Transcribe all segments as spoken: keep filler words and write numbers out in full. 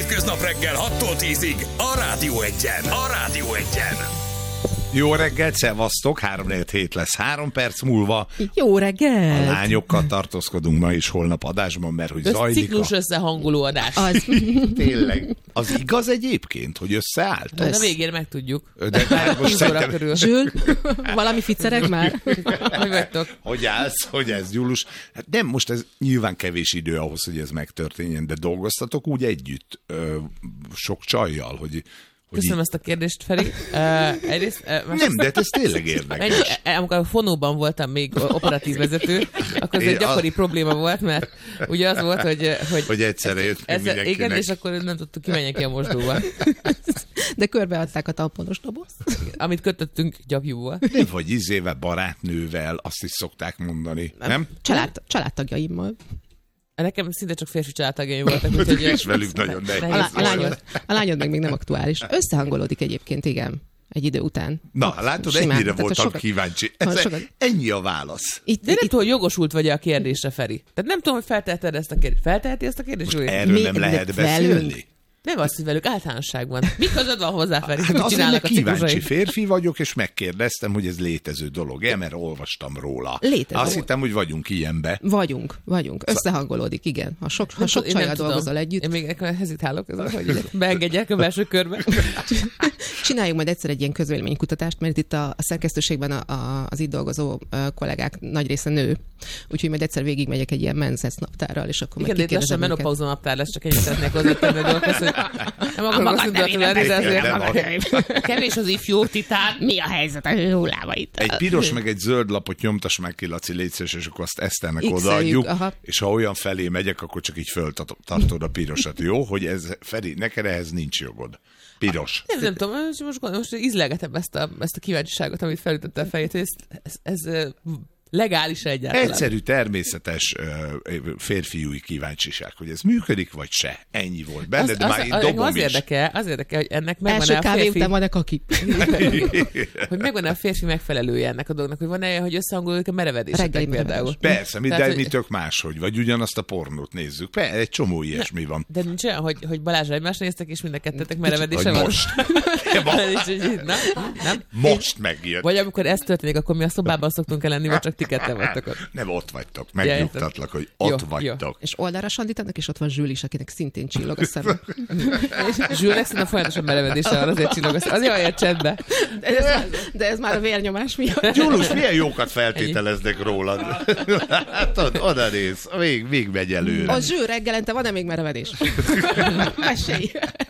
hétköznap reggel hattól tízig a Rádió Egyen. A Rádió Egyen. Jó reggelt, szevasztok, három negyven hét lesz három perc múlva. Jó reggelt! A lányokkal tartózkodunk ma is holnap adásban, mert hogy Össz, zajlik ciklus a... összehangoló adás. Az. Tényleg. Az igaz egyébként, hogy összeállt? De a végén megtudjuk. De már most tíz óra szerintem... körül. Zsül, valami ficereg már? Hogy vagytok? Hogy állsz, hogy ez, Gyulus? Hát nem, most ez nyilván kevés idő ahhoz, hogy ez megtörténjen, de dolgoztatok úgy együtt, ö, sok csajjal, hogy... Köszönöm ezt a kérdést, Feri. Uh, egyrészt, uh, nem, de ez tényleg érdekes. Ennyi, amikor a Fonóban voltam még operatív vezető, akkor ez egy gyakori a... probléma volt, mert ugye az volt, hogy... Hogy, hogy egyszerre jött ez, mindenkinek. Igen, és akkor nem tudtuk, ki menjen ki a mosdóba. De körbeadták a tamponos dobozt. Amit kötöttünk gyapjúval. Nem vagy izével, barátnővel, azt is szokták mondani, nem? nem? Család, családtagjaimmal. Nekem szinte csak férfi családtagjaim voltak. Úgyhogy és velük nagyon nehéz. A, lá- a, lányod, a lányod meg még nem aktuális. Összehangolódik egyébként, igen. Egy idő után. Na, látod, simán, ennyire voltam sokat, kíváncsi. Ez sokat, ennyi a válasz. Itt, De nem itt, tudom, jogosult vagy a kérdésre, Feri. Tehát nem tudom, hogy felteheted ezt a kérdést. Felteheti ezt a kérdést? Erről Mi, nem lehet beszélni? Nem azt, hogy velük általánosságban. Mi között van hozzá, Feri? Hát azért, mert kíváncsi férfi vagyok, és megkérdeztem, hogy ez létező dolog-e, mert olvastam róla. Létező. Azt hittem, hogy vagyunk ilyenbe. Vagyunk, vagyunk. Összehangolódik, igen. Ha sok, ha sok csajjal dolgozol együtt. Én még hezitálok, ez, hogy beengedjek a belső körbe. Csináljunk majd egyszer egy ilyen közvéleménykutatást, mert itt a, a szerkesztőségben a, a, az itt dolgozó kollégák nagy része nő. Úgyhogy majd egyszer végigmegyek egy ilyen menzesz naptárral, és akkor igen, majd kikérdezem őket. Igen, de lassan menopauza naptár lesz, csak ennyit szeretnék hozzátenni a dolgokhoz, hogy nem akarok azt mondatni, de azért kevés az ifjú titán. Mi a helyzet a hőhullába itt? Egy piros meg egy zöld lapot nyomtass meg ki, Laci, légy szíves, és akkor azt Eszternek odaadjuk, és ha olyan felé megyek, akkor csak így föltartod a pirosat, jó? Hogy ez, Feri, neked ehhez nincs jogod. Piros. Nem, nem tudom, most, most, most ízlelgetem ezt a, ezt a kíváncsiságot, amit felütötte a fejét, hogy ez, ez, ez legális egyáltalán. Egyszerű, természetes férfiúi kíváncsiság, hogy ez működik, vagy se. Ennyi volt benne, az, de az, már én az, dobom az is. Érdekel, az érdekel, hogy ennek megvan Első a férfi... kávé után van-e kaki? Hogy megvan a férfi megfelelője ennek a dolognak, hogy van-e, hogy összehangolódik a merevedésetek például. Persze, mi, Tehát, de hogy... mi tök máshogy, vagy ugyanazt a pornót nézzük. Persze, egy csomó ilyesmi ne, van. De nincs olyan, hogy, hogy Balázs egymást néztek, és mind a kettetek merevedése van? Most. nem? nem? Most megjött. Vagy amikor ez történik, akkor mi a szobában szoktunk el lenni, vagy csak ti ketten vagytok ott. Nem, ott vagytok. Megnyugtatlak, hogy ott jó, vagytok. Jó. És oldalra sandítanak, és ott van Zsül is, akinek szintén csillog a szeme. Zsülnek szerintem folyamatosan merevedése van, azért csillog a szeme. Azért olyan csendben. De ez, már, de ez már a vérnyomás miatt. Gyulus, milyen jókat feltételeznek rólad. Hát oda néz, még, még megy előre. A Zsül reggelente van-e még merevedés? Mesélj!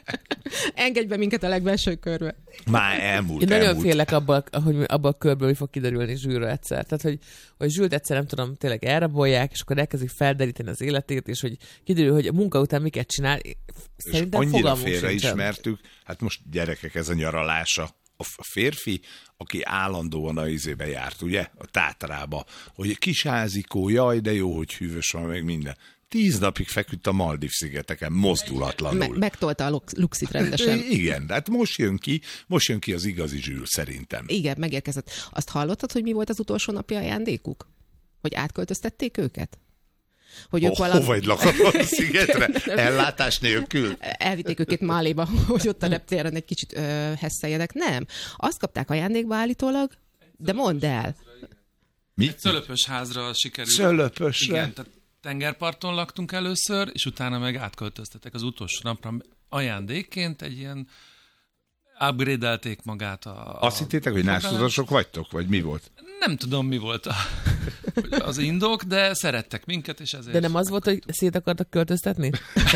Engedj be minket a legbelső körbe. Már elmúlt, Én nagyon elmúlt. félek abban, hogy abba a körből, hogy fog kiderülni Zsülről egyszer. Tehát, hogy, hogy Zsült egyszer, nem tudom, tényleg elrabolják, és akkor elkezdik felderíteni az életét, és hogy kiderül, hogy a munka után miket csinál. Szerintem és annyira fogalmunk félreismertük, hát most gyerekek, ez a nyaralása. A férfi, aki állandóan a izébe járt, ugye? A Tátrába, hogy kisázikó, jaj, de jó, hogy hűvös van, meg minden. Tíz napig feküdt a Maldív-szigeteken, mozdulatlanul. Me- megtolta a luxit rendesen. Igen, de hát most jön ki, most jön ki az igazi Zsül szerintem. Igen, megérkezett. Azt hallottad, hogy mi volt az utolsó napi ajándékuk? Hogy átköltöztették őket? Hogy ők oh, valami... Hova egy lakatlan szigetre? Ellátás nélkül? Elvitték őket Máléba, hogy ott a reptéren egy kicsit ö, hesszeljenek. Nem. Azt kapták ajándékba állítólag, de mondd el. Mi? Egy szölöpös házra sikerült. Szölöpösre? Igen, tehát tengerparton laktunk először, és utána meg átköltöztetek az utolsó napra ajándékként egy ilyen upgrade-elték magát a... Azt hittétek, hogy nászudosok vagytok? Vagy mi volt? Nem tudom, mi volt a, az indok, de szerettek minket, és ezért... De nem az volt, hogy szét akartak költöztetni?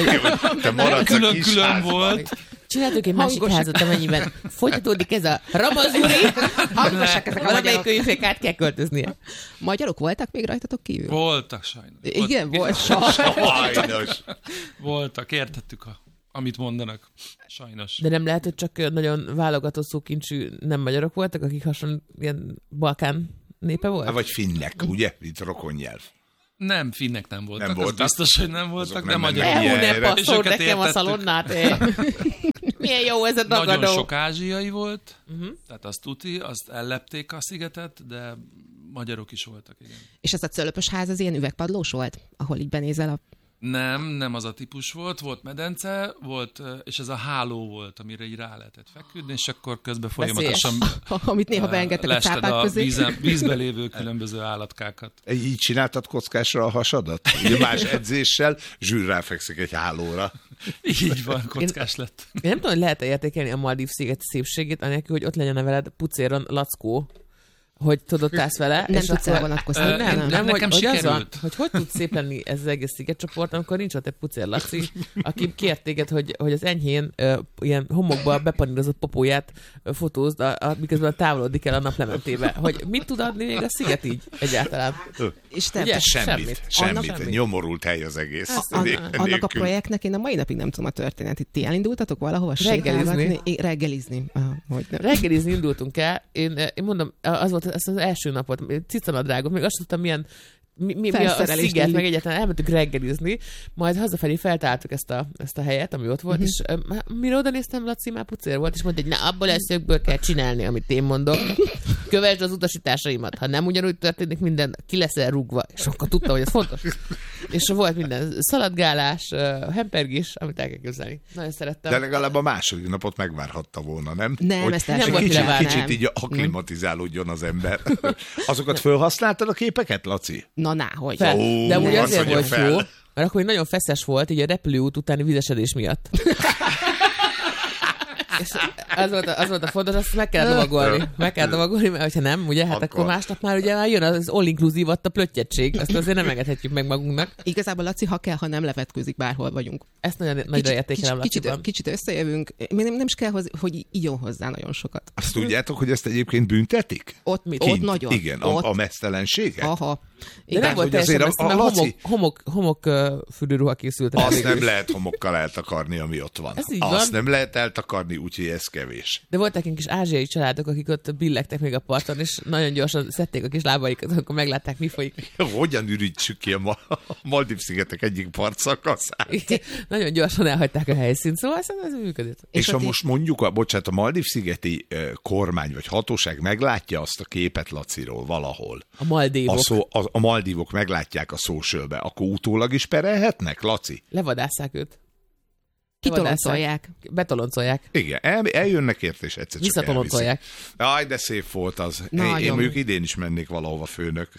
Te maradsz a kis külön házban. volt. Csináltuk egy másik Hangos. házat, amennyiben folytatódik ez a ramazuri, hangosak ezek a valamelyik könyvek át kell költöznie. Magyarok voltak még rajtatok kívül? Voltak sajnos. Igen, volt. Sajnos. Voltak, értettük, a, amit mondanak. Sajnos. De nem lehet, hogy csak nagyon válogatott szókincsű nem magyarok voltak, akik hasonló ilyen Balkán népe volt? Hát, vagy finnek, ugye? Itt rokonnyelv. Nem, finnek nem voltak. Nem az voltak? biztos, hogy nem voltak, Azok de nem magyarok. mennek Elhú, ilyenre. nem És passzol őket nekem a értettük. szalonnát, eh? Milyen jó ez a dagadó. Nagyon sok ázsiai volt, Uh-huh. tehát azt tuti, azt ellepték a szigetet, de magyarok is voltak, igen. És ez a cölöpös ház az ilyen üvegpadlós volt? Ahol így benézel a Nem, nem az a típus volt, volt medence, volt, és ez a háló volt, amire így rá lehetett feküdni, és akkor közben folyamatosan amit néha beengedtek a cápák közé. Vízen, vízben lévő különböző állatkákat. Így csináltad kockásra a hasadat? Ugye más edzéssel, Zsűr ráfekszik egy hálóra. Így van, kockás én, lett. Én nem tudom, hogy lehet-e értékelni a Maldív-sziget szépségét, anélkül, hogy ott legyen a veled pucéron Lackó, hogy tudod, állsz vele. Nem tudsz elvonatkozni. Nem, nem, nem, nekem hogy, sikerült. Hogy, az, hogy hogy tud szép lenni ez az egész szigetcsoport, amikor nincs ott egy pucér Laci, aki kért téged, hogy, hogy az enyhén uh, ilyen homokba bepanírozott popóját uh, fotózd, a, a, miközben távolodik el a naplementébe. Hogy mit tud adni még a sziget így egyáltalán? És te, Ugye? Semmit, Semmit. semmit. Annak semmit. Nyomorult hely az egész. A, a, annak a nélkül. projektnek én a mai napig nem tudom a történetet. Ti elindultatok valahova? Reggelizni. Sétálgatni? Reggelizni. Aha, hogy nem. Reggelizni indultunk el, én, én mondom, az volt ez az első napot, cicanadrágot, még azt tudtam, milyen mi, mi, mi a sziget, meg egyáltalán elmentünk reggelizni, majd hazafelé feltáltuk ezt a, ezt a helyet, ami ott volt, uh-huh. és uh, mire oda néztem, Laci már pucér volt, és mondta, hogy na, abból eszökből kell csinálni, amit én mondok. Kövesd az utasításaimat, ha nem ugyanúgy történik minden, ki leszel rúgva, és akkor tudta, hogy ez fontos. És volt minden szaladgálás, uh, hempergés, amit el kell képzelni. Nagyon szerettem. De legalább a második napot megvárhatta volna, nem? Nem, hogy ezt nem kicsit, volt kicsit, mire kicsit így akklimatizálódjon az ember. Azokat felhasználtad a képeket, Laci? Na, ná, hogy? Fel. Ó, De úgy azt azért mondja volt fel. jó, mert akkor még nagyon feszes volt, így a repülőút utáni vizesedés miatt. És az volt, a, az volt a fontos, azt meg kell lovagolni. Meg kell lovagolni, mert hogyha nem, ugye, hát akkor, Akkor. másnap már ugye már jön az all-inclusive, ott a plöttyedség. Azt azért nem engedhetjük meg magunknak. Igazából Laci, ha kell, ha nem levetkőzik, bárhol vagyunk. Ezt nagyon nagyra értékelem kicsit, Laciban. kicsit összejövünk. Nem, nem is kell, hogy igyon hozzá nagyon sokat. Azt tudjátok, hogy ezt egyébként büntetik? Ott, Mit? ott Kint. nagyon. Igen, ott, a, a mesztelenséget. Aha. De nem Tehát, volt hogy azért teljesen a- messze, a mert Laci- homok, homok, homok uh, fürdőruha készült rá Azt végül nem is. lehet homokkal eltakarni, ami ott van. Ez így Azt van. nem lehet eltakarni, úgyhogy ez kevés. De voltak egy kis ázsiai családok, akik ott billegtek még a parton, és nagyon gyorsan szedték a kis lábaikat, akkor meglátták, mi folyik. Hogyan ürítsük ki a, Ma- a Maldív-szigetek egyik partszakaszát? Nagyon gyorsan elhagyták a helyszínt, szóval szerintem ez működött. És, És és ha ott most mondjuk, a, bocsánat, a Maldív-szigeti uh, kormány vagy hatóság meglátja azt a képet Laciról valahol, A Maldívok. a, szó, a, a Maldívok meglátják a socialbe, akkor utólag is perelhetnek, Laci? Levadásszák őt. kitoloncolják. Betoloncolják. Igen, el, eljönnek érte, és egyszer csak Visszatoloncolják. elviszik. Aj, de szép volt az. Én, Nagyon. én mondjuk idén is mennék valahova, főnök.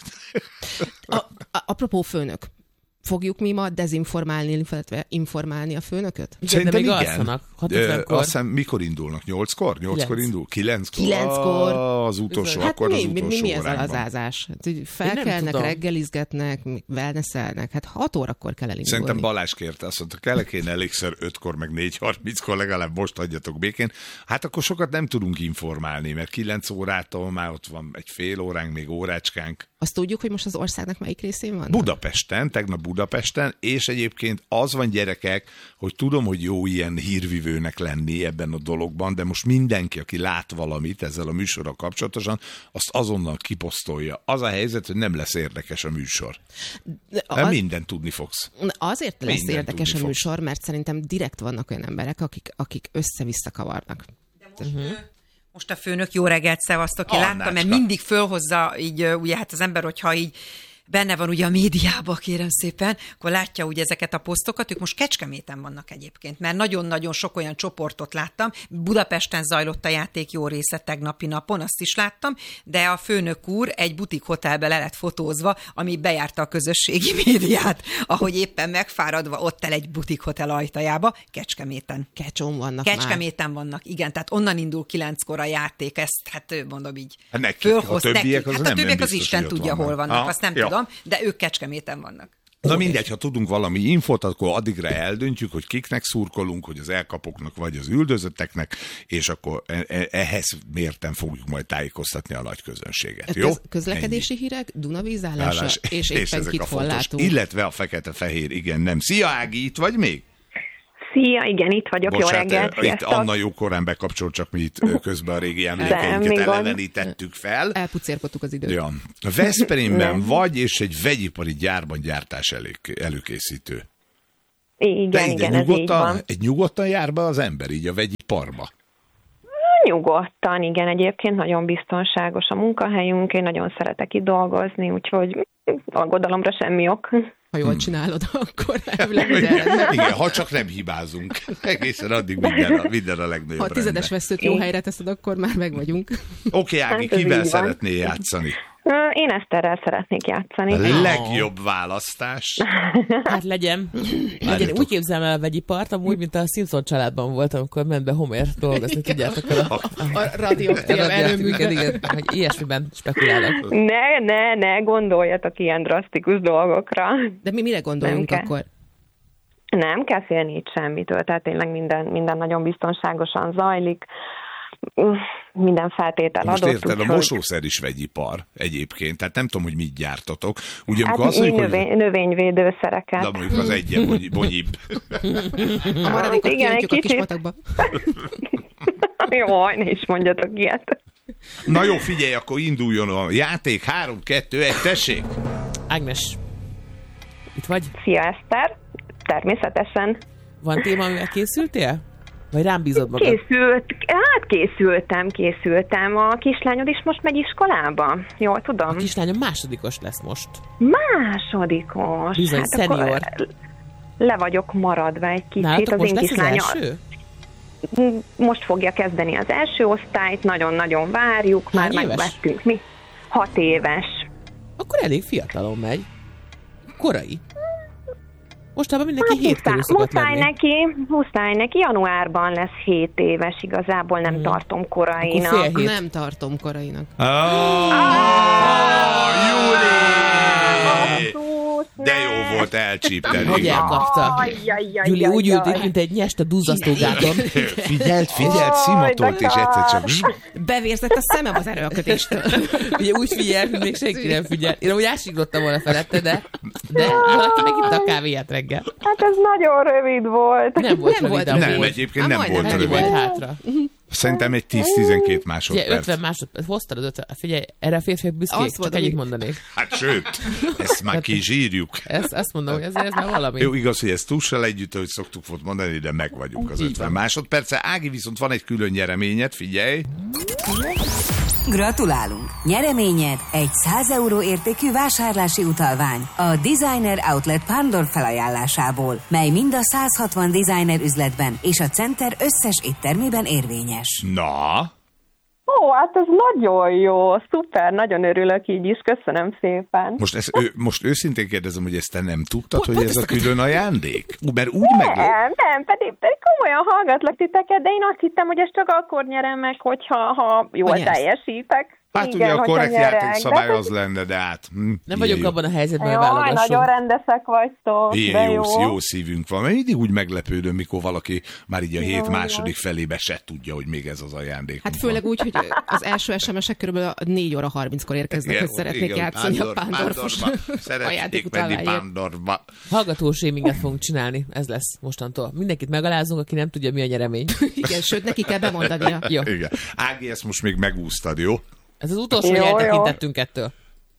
A, a, apropó főnök. Fogjuk mi ma dezinformálni, illetve informálni a főnököt? Igen, de még alszanak. Ö, hatvankor. Azt hiszem, mikor indulnak? Nyolckor? Nyolckor Kilenc. indul? Kilenckor? Kilenckor. Ah, az utolsó, Hát akkor mi, az mi, utolsó mi, mi ez a óránkban. lazázás? Hát, hogy Én nem felkelnek, tudom. reggelizgetnek, wellnesselnek. Hát hat órakor kell elindulni. Szerintem Balázs kérte, azt mondta, kellek én elégszer ötkor, meg négy harminckor, legalább most hagyjatok békén. Hát akkor sokat nem tudunk informálni, mert kilenc órától már ott van egy fél óránk, még órácskánk. Azt tudjuk, hogy most az országnak melyik részén van? Budapesten, tegnap Budapesten, és egyébként az van, gyerekek, hogy tudom, hogy jó ilyen hírvivőnek lenni ebben a dologban, de most mindenki, aki lát valamit ezzel a műsorral kapcsolatosan, azt azonnal kiposztolja. Az a helyzet, hogy nem lesz érdekes a műsor. De Nem az, mindent tudni fogsz. azért lesz Mindent érdekes a tudni műsor, mert szerintem direkt vannak olyan emberek, akik, akik össze-vissza kavarnak. De most, uh-huh. most a főnök, jó reggelt, szevasztok, én Annácska. láttam, mert mindig fölhozza így, ö, ugye hát az ember, hogyha így benne van ugye a médiában, kérem szépen, akkor látja ugye ezeket a posztokat, ők most Kecskeméten vannak egyébként, mert nagyon-nagyon sok olyan csoportot láttam, Budapesten zajlott a játék jó része tegnapi napon, azt is láttam, de a főnök úr egy butik hotelbe le lett fotózva, ami bejárta a közösségi médiát, ahogy éppen megfáradva ott el egy butik hotel ajtajába, Kecskeméten. Kecsón vannak már. Kecskeméten vannak, igen, tehát onnan indul kilenckor a játék, ezt hát mondom így Hát nekik, fölhoz a többiek nekik. az Hát nem- a többiek nem az biztos, Isten hogy ott tudja, hol vannak. vannak, Ah, azt nem ja. tudom, de ők Kecskeméten vannak. Na mindegy, ha tudunk valami infót, akkor addigra eldöntjük, hogy kiknek szurkolunk, hogy az elkapoknak vagy az üldözötteknek, és akkor e- e- ehhez mérten fogjuk majd tájékoztatni a nagy közönséget. Jó? Köz, közlekedési hírek, Dunavízállása, Állás. és éppen ezek kit a hol fontos. látunk. Illetve a fekete-fehér, igen, nem. Szia Ági, itt vagy még? Szia, igen, itt vagyok, Bocsánat, jó reggelt, itt sziasztok. Anna jó korán bekapcsolt, csak mi itt ö, közben a régi emlékeinket még gond. elevenítettük fel. Elpucérkodtuk az időt. Ja. Veszprémben Nem. vagy, és egy vegyipari gyárban gyártás elő, előkészítő. Igen, De ide igen, ez így nyugodtan, van. egy nyugodtan jár be az ember, így a vegyiparba. Nyugodtan, igen, egyébként nagyon biztonságos a munkahelyünk, én nagyon szeretek itt dolgozni, úgyhogy aggodalomra semmi ok. Ha jól csinálod, akkor elvileg minden rendben. Igen, ha csak nem hibázunk. Egészen addig minden a, minden a legnagyobb Ha a tizedes veszőt jó helyre teszed, akkor már meg vagyunk. Oké, okay, Ági, Hát, kivel szeretnél játszani? Én Eszterrel szeretnék játszani. A legjobb választás. Hát legyen. legyen. Úgy képzelem el a vegyipart, amúgy, mint a Simpson családban volt, amikor ment be Homer dolgozni, tudjátok, a, a, a radioaktív erőműben. Igen, hogy ilyesmiben spekulálok. Ne, ne, ne gondoljatok ilyen drasztikus dolgokra. De mi mire gondoljunk Nem akkor? Nem kell félni itt semmitől, tehát tényleg minden, minden nagyon biztonságosan zajlik. Minden feltétel most adott. érted, a úgyhogy... mosószer is vegyipar egyébként, tehát nem tudom, hogy mit gyártatok. Ugye, Hát azt mondjuk, mondjuk, növény, hogy... növényvédőszereket. De mondjuk az egyen bony, bonyibb. A maradékot kiöntjük a kis patakba. Jaj, ne is mondjatok ilyet. Na jó, figyelj, akkor induljon a játék. három, kettő, egy, tessék! Ágnes, itt vagy? Szia, Eszter. Természetesen. Van téma, amivel készültél? Vagy rám bízod magad? Készült, hát készültem, készültem. A kislányod is most megy iskolába? Jól tudom? A kislányom másodikos lesz most. Másodikos. Bizony, hát szenior. akkor le vagyok maradva egy kicsit. Nálatok az most én lesz az kislányom. első? Most fogja kezdeni az első osztályt, nagyon-nagyon várjuk. Már Hány éves? megvettünk. Mi? Hat éves. Akkor elég fiatalon megy. Korai. Mostában mindenki Hát hét muszáj, körül szokott muszáj lenni. neki, muszáj neki, januárban lesz hét éves, igazából nem Hmm. tartom Akkor korainak. fél hét. Nem tartom korainak. Oh, Júli! De jó volt elcsípteni. Hogy elkapta. Gyuli úgy ült, mint egy nyest a duzzasztógáton. Figyelt, figyelt, szimatolt, és egyszer csak... Bevérzett a szemem az erőlködéstől. Ugye úgy figyel, mint még senki nem figyel. Én úgy ásiklottam volna felette, de, de valaki megitta a kávéját reggel. Hát ez nagyon rövid volt. Nem volt Nem rövid volt amúgy. Nem, egyébként Á, nem majdnem volt ennyi Ennyi rövid. volt hátra. Szerintem egy tíz-tizenkét Ugye másodperc. ötven másodperc. Hoztad az ötven. Figyelj, erre a férfiak büszkék, Azt csak mondom, ennyit hogy- mondanék. Hát sőt, ezt már ki is írjuk. Ezt, azt mondom, hogy ezért ez már valami. Jó, igaz, hogy ezt túlsal együtt, ahogy szoktuk volt mondani, de meg vagyunk az Így ötven van. másodperce. Ági, viszont van egy külön nyereményed, figyelj. Gratulálunk! Nyereményed egy száz euró értékű vásárlási utalvány a Designer Outlet Pándor felajánlásából, mely mind a száz hatvan designer üzletben és a Center összes éttermében érvényes. Na, Ó, hát ez nagyon jó, szuper, nagyon örülök így is, köszönöm szépen. most, ezt, ő, most őszintén kérdezem, hogy ezt te nem tudtad, Pont- hogy pont ez a ezt külön ajándék? Ú, mert úgy meg... Nem, nem, pedig, pedig komolyan hallgatlak titeket, de én azt hittem, hogy ezt csak akkor nyerem meg, hogyha ha jól Ha nyersz. teljesítek. Hát Igen, ugye a hogyha korrekt nyerek, játékszabály de- az lenne, de hát... Hm, Nem vagyok ilyen abban a helyzetben, hogy Jaj, válogassunk. nagyon rendesek vagytok, Ilyen de jó, jó. jó szívünk van, mert mindig úgy meglepődöm, mikor valaki már így a hét Jó, második felébe se tudja, hogy még ez az ajándék. Hát főleg úgy, hogy az első es em es-ek körülbelül négy óra harminckor érkeznek, hogy szeretnék játszani a Pándorfos Szeretnék menni ajándékutalványért. Pándorba. Hallgató shaminget fogunk csinálni, ez lesz mostantól. Mindenkit megalázunk, aki nem tudja, mi a nyeremény. Igen, sőt, neki kell bemondania. Jó, Igen. Ági, ezt most még megúsztad, jó? ez az utolsó, Jó, hogy jó. eltekintettünk ettől.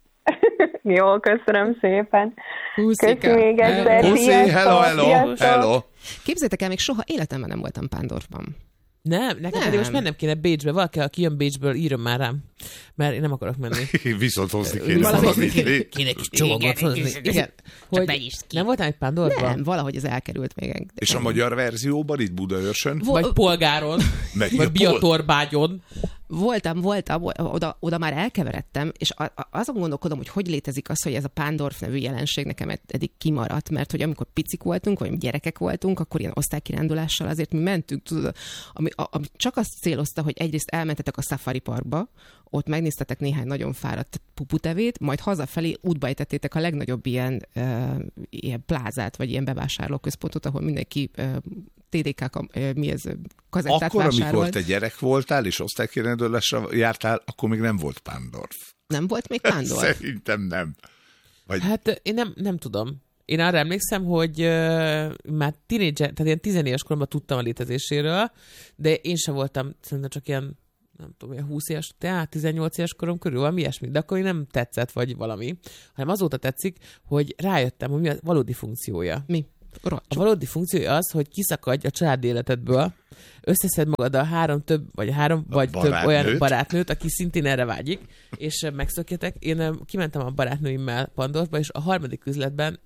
Jó, köszönöm szépen. Puszika. Köszi még egyszer. Puszi, Sziasztok, hello, hello, sziasztok. hello. Képzeljétek el, még soha életemben nem voltam Pándorfban. Nem, nekem Nem. pedig most mennem kéne Bécsbe. Valaki, aki jön Bécsből, írjon már rám. Mert én nem akarok menni. Viszont hozni kéne Valami valamit. kéne kis csomagot hozni. Igen. Hogy nem voltál egy Pándorban? Nem, valahogy ez elkerült még. De És a magyar verzióban itt Budaörsön? Vagy Polgáron, Meg vagy a Pol- Biatorbágyon. Voltam, voltam, oda, oda már elkeveredtem, és a, a, azon gondolkodom, hogy hogy létezik az, hogy ez a Pándorf nevű jelenség nekem ed- eddig kimaradt, mert hogy amikor picik voltunk, vagy gyerekek voltunk, akkor ilyen osztálykirándulással azért mi mentünk, tudod, ami, a, ami csak azt célozta, hogy egyrészt elmentetek a Safari Parkba, ott megnéztetek néhány nagyon fáradt puputevét, majd hazafelé útba ejtettétek a legnagyobb ilyen, uh, ilyen plázát, vagy ilyen bevásárlóközpontot, ahol mindenki uh, té dé ká, uh, mi ez, kazettát Akkor, amikor vásárolt. te gyerek voltál, és osztálykirendőlésre jártál, akkor még nem volt Pándorf. Nem volt még Pándorf? Szerintem nem. Vagy... Hát én nem, nem tudom. Én arra emlékszem, hogy uh, már tínédzser, tehát ilyen tizenéves koromban tudtam a létezéséről, de én sem voltam, szerintem csak ilyen, nem tudom, ilyen húsz éves, tehát tizennyolc éves korom körül, valami ilyesmi, de akkor én nem tetszett, vagy valami, hanem azóta tetszik, hogy rájöttem, hogy mi a valódi funkciója. Mi? Rocs. A valódi funkciója az, hogy kiszakadj a családi életedből, összeszed magad a három több, vagy három, vagy barátnőt. több olyan barátnőt, aki szintén erre vágyik, és megszökjetek. Én em, kimentem a barátnőimmel Pandorfba, és a harmadik üzletben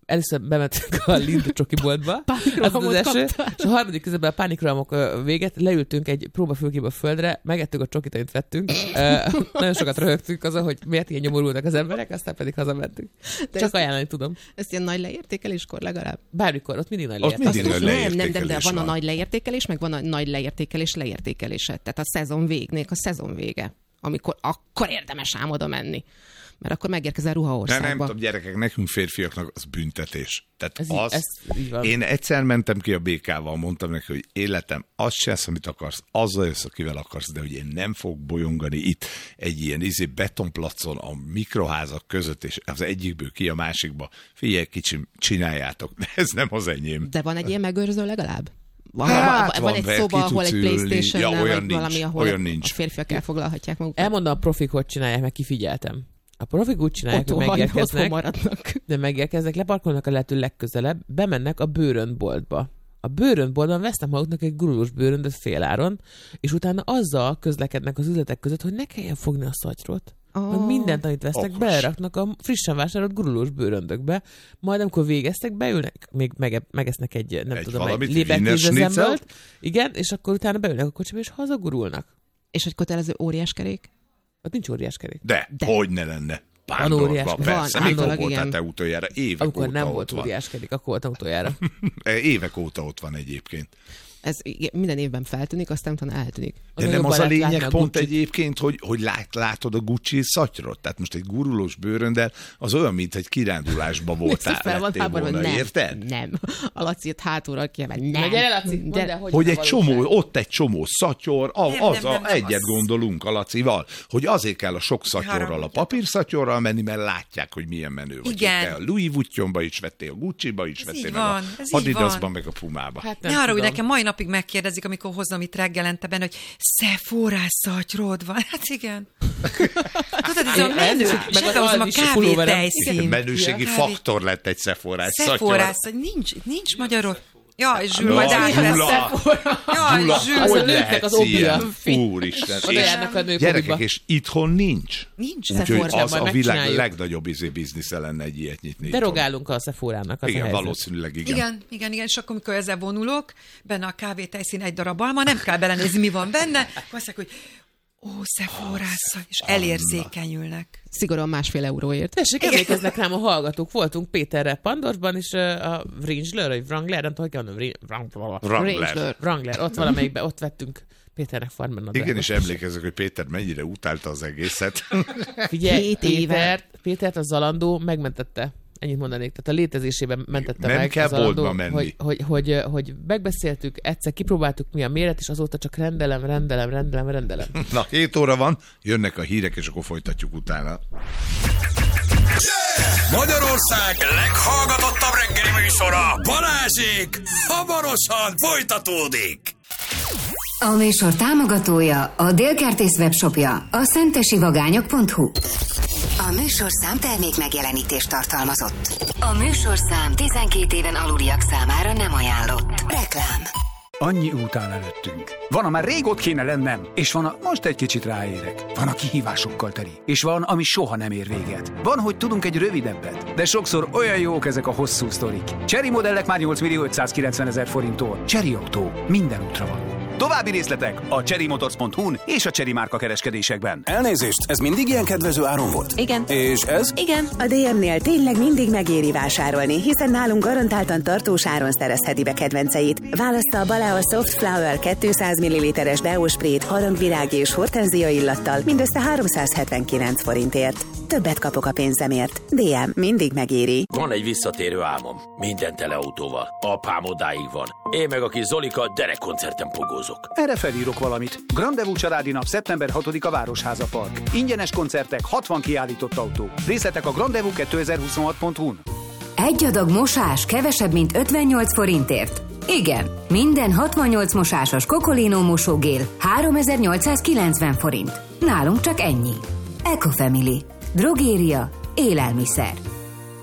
először bementünk a Lind csokiboltba, az az első, és a harmadik közben a pánikrohamok véget, leültünk egy próbafülkébe a földre, megettük a csokit, amit vettünk, nagyon sokat röhögtünk azon, hogy miért ilyen nyomorulnak az emberek, aztán pedig hazamentünk. De Csak ajánlani tudom. Ezt ilyen nagy leértékeléskor legalább? Bármikor, ott mindig nagy leértékelés. Ott mindig nagy leértékelés. Nem, nem, de van a nagy leértékelés, meg van a nagy leértékelés leértékelése. Tehát a szezon végnék, a szezon vége, amikor akkor érdemes ám oda menni. Mert akkor megérkezel ruhaországba. De nem tudom, gyerekek, nekünk férfiaknak az büntetés. Tehát ez az, így, így van. Én egyszer mentem ki a bé ká-val, mondtam neki, hogy életem, az se lesz, amit akarsz, azzal jössz, akivel akarsz, de hogy én nem fogok bolyongani itt egy ilyen izé betonplacon a mikroházak között, és az egyikből ki a másikba. Figyelj, kicsim, csináljátok, de ez nem az enyém. De van egy ilyen megőrző legalább? Van, hát, van, van egy szoba, ahol egy PlayStation, ja, vagy nincs, valami, ahol olyan nincs. a férfiak elfoglalhatják magukat. Elmondom, a profik hogy csinálják, meg kifigyeltem. A profik úgy csinálják, Otthon, hogy megérkeznek, maradnak. de megérkeznek, leparkolnak a lehető legközelebb, bemennek a bőröntboltba. A bőröntboltban vesznek maguknak egy gurulós bőröndöt féláron, és utána azzal közlekednek az üzletek között, hogy ne kelljen fogni a szatyrot. Oh. Mindent, amit vesznek, Okos. Beleraknak a frissen vásárolt gurulós bőröndökbe, majd amikor végeztek, beülnek, még mege, megesznek egy, nem egy tudom, egy léberkézezembölt, igen, és akkor utána beülnek a kocsiba, és hazagurulnak. És egy kötelező óriás kerék? Ott nincs óriás kerék. De, De. hogy ne lenne. Pándorban, persze. Van, mikor voltál te utoljára? Évek Amikor óta nem ott volt van. óriás kerék, akkor voltam utoljára. Évek óta ott van egyébként. Ez minden évben feltűnik, aztán utána eltűnik. De nem az a lényeg pont egyébként, hogy, hogy lát, látod a Gucci szatyrot? Tehát most egy gurulós bőröndel az olyan, mint egy kirándulásba voltál. Fel van háborban, volna, nem, érted? nem. A Laci itt hátulról kiemel. Nem. Gyere, Laci, mondd el, hogy, hogy egy csomó, ott egy csomó szatyor, a, nem, az nem, nem, a, nem, egyet az... gondolunk a Lacival, hogy azért kell a sok szatyorral, a papírszatyorral menni, mert látják, hogy milyen menő vagy. Igen. Te a Louis Vuittonba is vettél, a Gucciba is ez vettél, meg van, a Adidasban, meg a Pumába. Hát ne arra, hogy nekem mai napig megkérdezik, amikor hozom itt reggelente benne, hogy Sephora szatyrod van. Hát igen. Tudod, ez a menő, meghozom a kávétejszín. Menőségi faktor lett egy Sephora szatyor. Sephora szatyor, nincs, nincs magyarul. Ja, és Zsül, majd átvesz. Ja, Gyula, Zsül. hogy lehetsz ilyen? Úristen. Gyerekek, és itthon nincs. Nincs Úgyhogy az a világ legnagyobb izé biznisze lenne egy ilyet nyitni. Derogálunk a Sephorának. Az igen, a valószínűleg igen. Igen, igen, igen, és akkor, amikor ezzel vonulok, benne a kávétejszín egy darab alma, nem kell belenézni, mi van benne, akkor azt mondják, hogy ó, Sephora, és elérzékenyülnek. Szigorúan másfél euróért. Tessék, emlékeznek rám a hallgatók. Voltunk Péterrel Pandorfban, és a Wrangler, vagy Wrangler, nem tudom, hogy mondom, Wrangler. Wrangler, ott valamelyikben, ott vettünk Péternek farmer nadrágot. Igen, és emlékezek, hogy Péter mennyire utálta az egészet. Figyelj, Pétert, Pétert a Zalandó megmentette. Ennyit mondanék. Tehát a létezésében mentette nem meg kell az Zalandó, boltba menni. hogy, hogy, hogy, hogy megbeszéltük, egyszer kipróbáltuk mi a méret, és azóta csak rendelem, rendelem, rendelem, rendelem. Na, hét óra van, jönnek a hírek, és akkor folytatjuk utána. Yeah! Magyarország leghallgatottabb reggeli műsora, Balázsék, hamarosan folytatódik. A műsor támogatója a Délkertész webshopja, a szentesivagányok pont hu. A műsorszám termék megjelenítést tartalmazott. A műsorszám tizenkét éven aluliak számára nem ajánlott. Reklám. Annyi út áll előttünk. Van, amár rég ott kéne lennem, és van, a most egy kicsit ráérek. Van, a kihívásokkal teli, és van, ami soha nem ér véget. Van, hogy tudunk egy rövidebbet, de sokszor olyan jók ezek a hosszú sztorik. Chery modellek már nyolc millió ötszázkilencven ezer forinttól. Chery Autó. Minden útra való. További részletek a chery motors pont hu-n és a Chery márka kereskedésekben. Elnézést, ez mindig ilyen kedvező áron volt? Igen. És ez? Igen. A dé em-nél tényleg mindig megéri vásárolni, hiszen nálunk garantáltan tartós áron szerezheti be kedvenceit. Választa a Balea Soft Flower kétszáz milliliteres deósprét harangvirág és hortenzia illattal mindössze háromszázhetvenkilenc forintért. Többet kapok a pénzemért. dé em mindig megéri. Van egy visszatérő álmom. Minden tele autóval. Apám odáig van. Én meg a kis Zolika derekkoncerten pogózok. Erre felírok valamit. Grandevú családi nap szeptember hatodika Városháza Park. Ingyenes koncertek, hatvan kiállított autó. Részletek a grandevú kétezer-huszonhat pont hu-n. Egy adag mosás kevesebb, mint ötvennyolc forintért. Igen, minden hatvannyolc mosásos Kokolino mosógél háromezer-nyolcszázkilencven forint. Nálunk csak ennyi. Ecofamily. Drogéria. Élelmiszer.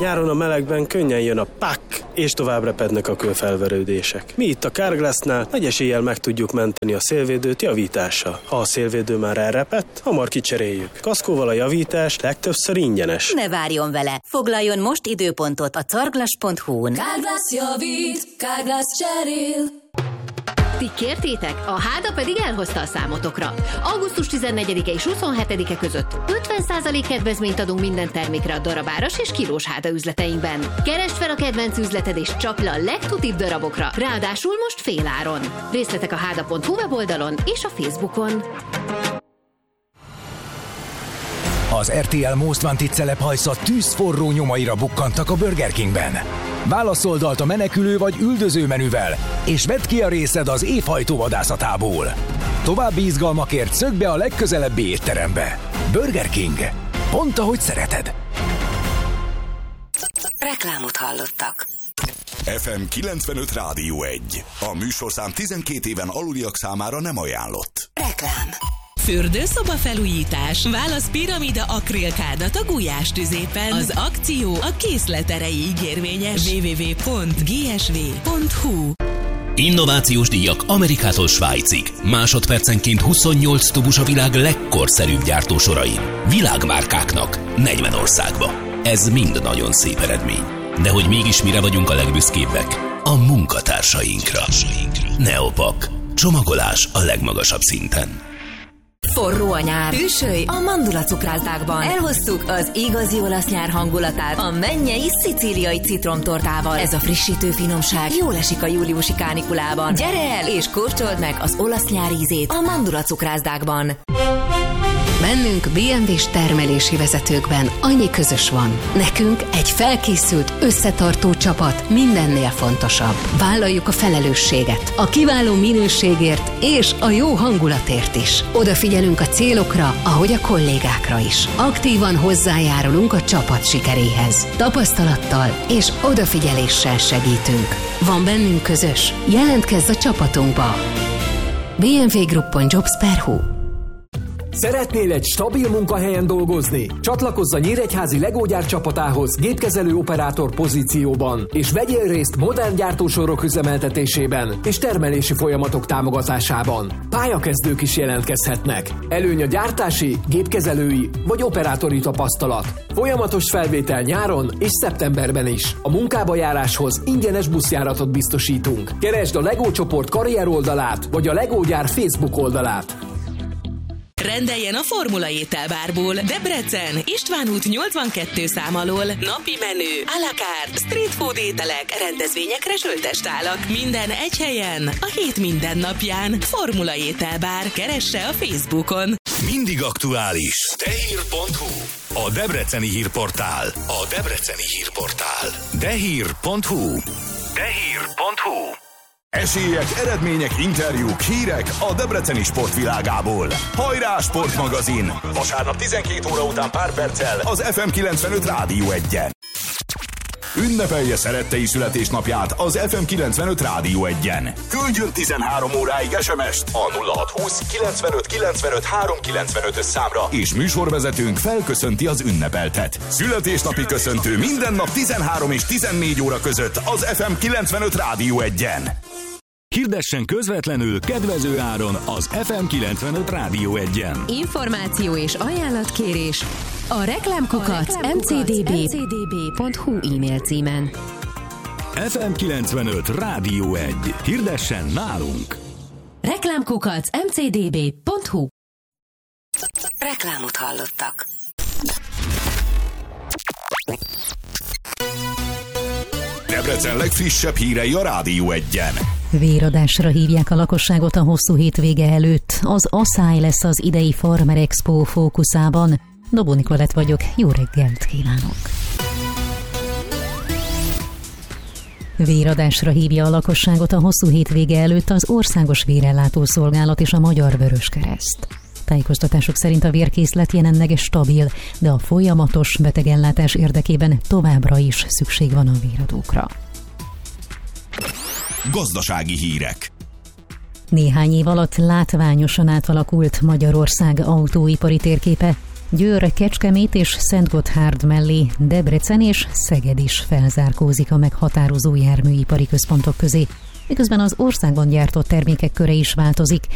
Nyáron a melegben könnyen jön a pak, és tovább repednek a kőfelverődések. Mi itt a Carglassnál nagy eséllyel meg tudjuk menteni a szélvédőt javítással. Ha a szélvédő már elrepett, hamar kicseréljük. Kaszkóval a javítás legtöbbször ingyenes. Ne várjon vele! Foglaljon most időpontot a carglass pont hu-n. Carglass javít, Carglass cserél. Ti kértétek, a Háda pedig elhozta a számotokra. augusztus tizennegyedike és huszonhetedike között ötven százalék kedvezményt adunk minden termékre a darabáras és kilós Háda üzleteinkben. Keresd fel a kedvenc üzleted és csapd le a legtutibb darabokra, ráadásul most féláron. Részletek a háda pont hu weboldalon és a Facebookon. Az er té el Most Wanted celephajsza tűzforró nyomaira bukkantak a Burger Kingben. Válaszoldalt a menekülő vagy üldöző menüvel, és vedd ki a részed az évhajtó vadászatából. További izgalmakért szökj be a legközelebbi étterembe. Burger King. Pont ahogy szereted. Reklámot hallottak. ef em kilencvenöt Rádió egy. A műsorszám tizenkét éven aluliak számára nem ajánlott. Reklám. Fürdőszoba felújítás. Válasz Piramida akrilkádat a Gulyás tüzépen. Az akció a készlet erejéig érvényes. double-u double-u double-u pont gé es vé pont hu. Innovációs díjak Amerikától Svájcig. Másodpercenként huszonnyolc tubus a világ legkorszerűbb gyártósorain. Világmárkáknak negyven országba. Ez mind nagyon szép eredmény. De hogy mégis mire vagyunk a legbüszkébbek? A munkatársainkra. Neopak. Csomagolás a legmagasabb szinten. Forró a nyár. Hűsölj a Mandula cukrászdákban. Elhoztuk az igazi olasz nyár hangulatát a mennyei szicíliai citromtortával. Ez a frissítő finomság jól esik a júliusi kánikulában. Gyere el és kóstold meg az olasz nyár ízét a Mandula cukrászdákban. Bennünk bé em vé-s termelési vezetőkben annyi közös van. Nekünk egy felkészült, összetartó csapat mindennél fontosabb. Vállaljuk a felelősséget, a kiváló minőségért és a jó hangulatért is. Odafigyelünk a célokra, ahogy a kollégákra is. Aktívan hozzájárulunk a csapat sikeréhez. Tapasztalattal és odafigyeléssel segítünk. Van bennünk közös? Jelentkezz a csapatunkba! bé em vé group pont jobs pont hu. Szeretnél egy stabil munkahelyen dolgozni? Csatlakozz a Nyíregyházi Legógyár csapatához gépkezelő operátor pozícióban, és vegyél részt modern gyártósorok üzemeltetésében és termelési folyamatok támogatásában. Pályakezdők is jelentkezhetnek. Előny a gyártási, gépkezelői vagy operátori tapasztalat. Folyamatos felvétel nyáron és szeptemberben is. A munkába járáshoz ingyenes buszjáratot biztosítunk. Keresd a Legó csoport karrier oldalát vagy a Legógyár Facebook oldalát. Rendeljen a Formula ételbárból. Debrecen, István út nyolcvankettő szám alól. Napi menü, à la carte, street food ételek, rendezvényekre söltestálak. Minden egy helyen, a hét minden napján. Formula ételbár. Keresse a Facebookon. Mindig aktuális. Dehír pont hu. A debreceni hírportál. A debreceni hírportál. dehír pont hu. dehír pont hu. Esélyek, eredmények, interjúk, hírek a debreceni sportvilágából. Hajrá, Sportmagazin! Vasárnap tizenkét óra után pár perccel az ef em kilencvenöt Rádió egyen. Ünnepelje szerettei születésnapját az ef em kilencvenöt Rádió egyen. Küldjön tizenhárom óráig es em est a nulla hat húsz kilencvenöt kilencvenöt háromszázkilencvenöt számra, és műsorvezetőnk felköszönti az ünnepeltet. Születésnapi köszöntő minden nap tizenhárom és tizennégy óra között az ef em kilencvenöt Rádió egyen. Hirdessen közvetlenül kedvező áron az ef em kilencvenöt Rádió egyen. Információ és ajánlatkérés a reklámkukac em cé dé bé pont hu e-mail címen. ef em kilencvenöt Rádió egy. Hirdessen nálunk! reklámkukac em cé dé bé pont hu. Reklámot hallottak. Debrecen legfrissebb hírei a Rádió egyen. Véradásra hívják a lakosságot a hosszú hétvége előtt. Az Asszály lesz az idei Farmer Expo fókuszában. Dobó Nikolett vagyok, jó reggelt kívánok! Véradásra hívja a lakosságot a hosszú hétvége előtt az Országos Vérellátó Szolgálat és a Magyar Vöröskereszt. Tájékoztatások szerint a vérkészlet jelenleg stabil, de a folyamatos betegellátás érdekében továbbra is szükség van a véradókra. Gazdasági hírek. Néhány év alatt látványosan átalakult Magyarország autóipari térképe. Győr, Kecskemét és Szentgotthárd mellé Debrecen és Szeged is felzárkózik a meghatározó járműipari központok közé. Miközben az országban gyártott termékek köre is változik,